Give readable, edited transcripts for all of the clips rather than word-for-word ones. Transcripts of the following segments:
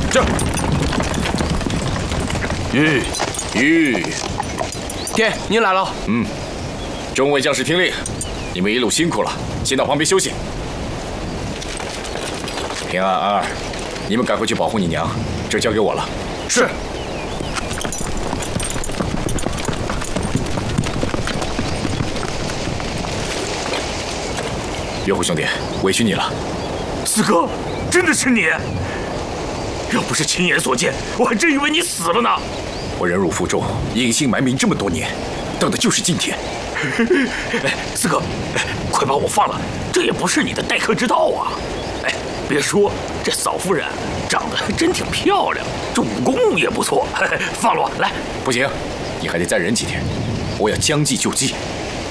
这。 爹，您来了。 众位将士听令，你们一路辛苦了，先到旁边休息。平安、安儿，你们赶快去保护你娘，这交给我了。 是。 岳虎兄弟，委屈你了。 四哥，真的是你？要不是亲眼所见，我还真以为你死了呢。 我忍辱负重，隐姓埋名这么多年，等的就是今天。 四哥，快把我放了，这也不是你的待客之道啊！哎，别说，这嫂夫人长得还真挺漂亮，这武功也不错，放了我来。 不行，你还得再忍几天，我要将计就计。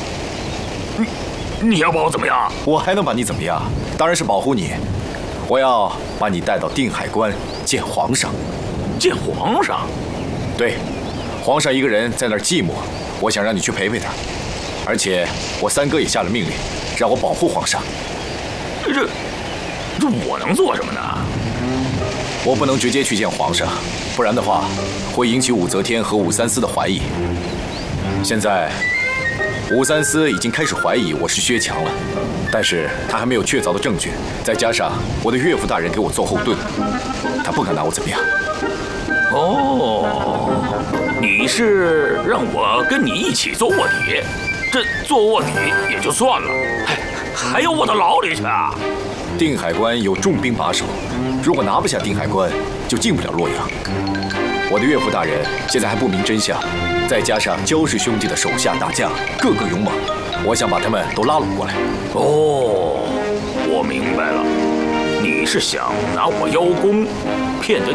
你要把我怎么样？ 我还能把你怎么样？当然是保护你。我要把你带到定海关见皇上。 见皇上？ 对，皇上一个人在那儿寂寞，我想让你去陪陪他。而且我三哥也下了命令，让我保护皇上。 这我能做什么呢？ 我不能直接去见皇上，不然的话会引起武则天和武三思的怀疑。现在武三思已经开始怀疑我是薛强了，但是他还没有确凿的证据，再加上我的岳父大人给我做后盾，他不敢拿我怎么样。 哦，你是让我跟你一起做卧底？这做卧底也就算了，还要卧到牢里去啊？ 定海关有重兵把守，如果拿不下定海关，就进不了洛阳。我的岳父大人现在还不明真相，再加上焦氏兄弟的手下大将个个勇猛，我想把他们都拉拢过来。 哦，我明白了，你是想拿我邀功，骗得